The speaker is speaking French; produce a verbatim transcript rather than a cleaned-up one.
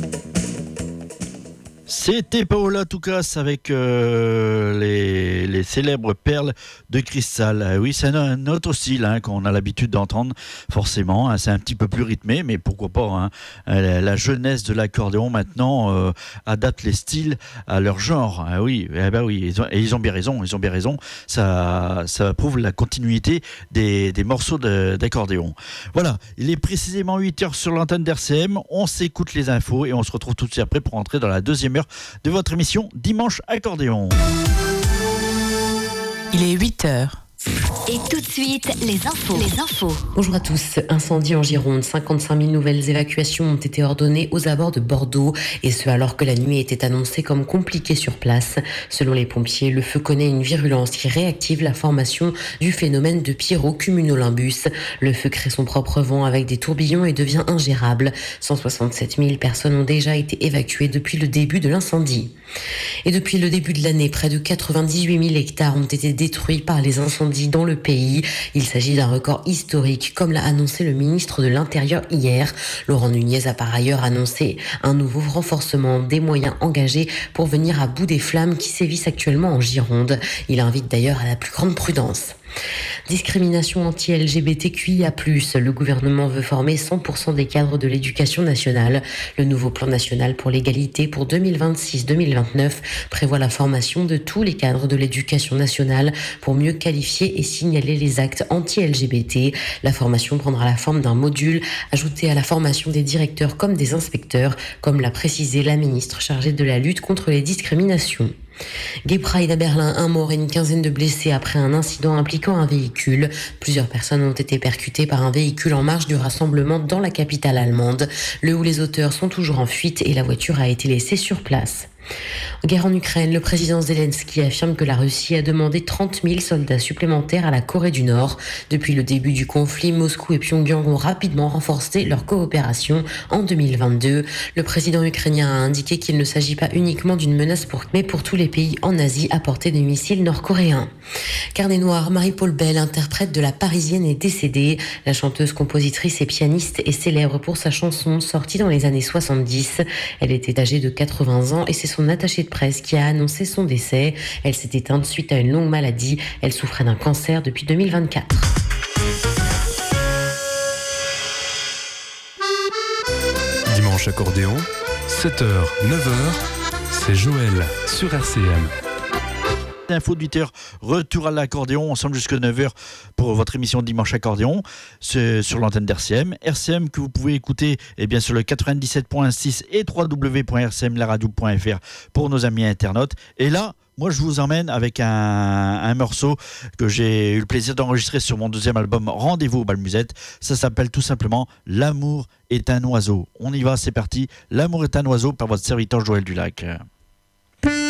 C'était Paola Toukas avec euh, les, les célèbres perles de cristal. Euh, oui, c'est un, un autre style hein, qu'on a l'habitude d'entendre, forcément. Hein, c'est un petit peu plus rythmé, mais pourquoi pas. Hein, la, la jeunesse de l'accordéon maintenant euh, adapte les styles à leur genre. Ah oui, eh ben oui, ils ont, et ils ont bien raison. Ils ont bien raison. Ça, ça prouve la continuité des, des morceaux de, d'accordéon. Voilà, il est précisément huit heures sur l'antenne d'R C M. On s'écoute les infos et on se retrouve tout de suite après pour entrer dans la deuxième heure de votre émission Dimanche Accordéon. Il est huit heures. Et tout de suite, les infos. Les infos. Bonjour à tous. Incendie en Gironde. cinquante-cinq mille nouvelles évacuations ont été ordonnées aux abords de Bordeaux. Et ce, alors que la nuit était annoncée comme compliquée sur place. Selon les pompiers, le feu connaît une virulence qui réactive la formation du phénomène de pyrocumulonimbus. Le feu crée son propre vent avec des tourbillons et devient ingérable. cent soixante-sept mille personnes ont déjà été évacuées depuis le début de l'incendie. Et depuis le début de l'année, près de quatre-vingt-dix-huit mille hectares ont été détruits par les incendies dans le pays. Il s'agit d'un record historique, comme l'a annoncé le ministre de l'Intérieur hier. Laurent Nunez a par ailleurs annoncé un nouveau renforcement des moyens engagés pour venir à bout des flammes qui sévissent actuellement en Gironde. Il invite d'ailleurs à la plus grande prudence. Discrimination anti-L G B T Q I A plus, le gouvernement veut former cent pour cent des cadres de l'éducation nationale. Le nouveau plan national pour l'égalité pour deux mille vingt-six deux mille vingt-neuf prévoit la formation de tous les cadres de l'éducation nationale pour mieux qualifier et signaler les actes anti-L G B T. La formation prendra la forme d'un module ajouté à la formation des directeurs comme des inspecteurs, comme l'a précisé la ministre chargée de la lutte contre les discriminations. Gay Pride à Berlin, un mort et une quinzaine de blessés après un incident impliquant un véhicule. Plusieurs personnes ont été percutées par un véhicule en marge du rassemblement dans la capitale allemande. Le ou les auteurs sont toujours en fuite et la voiture a été laissée sur place. Guerre en Ukraine, le président Zelensky affirme que la Russie a demandé trente mille soldats supplémentaires à la Corée du Nord. Depuis le début du conflit, Moscou et Pyongyang ont rapidement renforcé leur coopération en deux mille vingt-deux. Le président ukrainien a indiqué qu'il ne s'agit pas uniquement d'une menace pour, mais pour tous les pays en Asie à portée des missiles nord-coréens. Carnet noir, Marie-Paul Bell, interprète de La Parisienne, est décédée. La chanteuse, compositrice et pianiste est célèbre pour sa chanson sortie dans les années soixante-dix. Elle était âgée de quatre-vingts ans et c'est son attachée de presse qui a annoncé son décès. Elle s'est éteinte suite à une longue maladie. Elle souffrait d'un cancer depuis deux mille vingt-quatre. Dimanche accordéon, sept heures, neuf heures, c'est Joël sur R C M. Info de huit heures, retour à l'accordéon, ensemble jusqu'à neuf heures pour votre émission Dimanche Accordéon, c'est sur l'antenne d'R C M. R C M que vous pouvez écouter eh bien, sur le quatre-vingt-dix-sept point six et w w w point r c m la radio point f r pour nos amis internautes. Et là, moi je vous emmène avec un, un morceau que j'ai eu le plaisir d'enregistrer sur mon deuxième album Rendez-vous au Balmusette. Ça s'appelle tout simplement L'amour est un oiseau. On y va, c'est parti. L'amour est un oiseau par votre serviteur Joël Dulac.